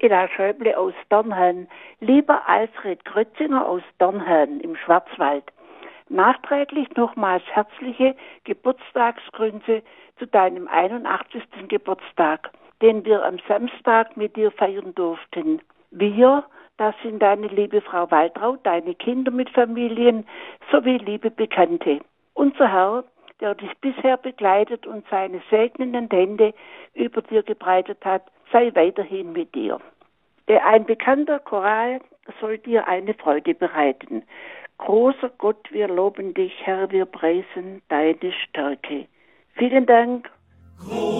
Ella Schäuble aus Dornhellen. Lieber Alfred Grötzinger aus Dornhellen im Schwarzwald. Nachträglich nochmals herzliche Geburtstagsgrüße zu deinem 81. Geburtstag, den wir am Samstag mit dir feiern durften. Wir, das sind deine liebe Frau Waltraud, deine Kinder mit Familien sowie liebe Bekannte. Unser Herr, der dich bisher begleitet und seine segnenden Hände über dir gebreitet hat, sei weiterhin mit dir. Ein bekannter Choral soll dir eine Freude bereiten. Großer Gott, wir loben dich, Herr, wir preisen deine Stärke. Vielen Dank.